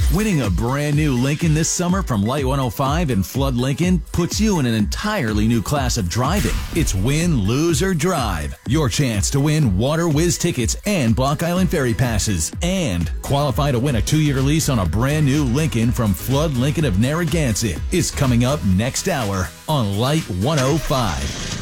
Winning a brand new Lincoln this summer from Light 105 and Flood Lincoln puts you in an entirely new class of driving. It's win, lose, or drive. Your chance to win Water Whiz tickets and Block Island Ferry passes. And qualify to win a 2-year lease on a brand new Lincoln from Flood Lincoln of Narragansett is coming up next hour on Light 105.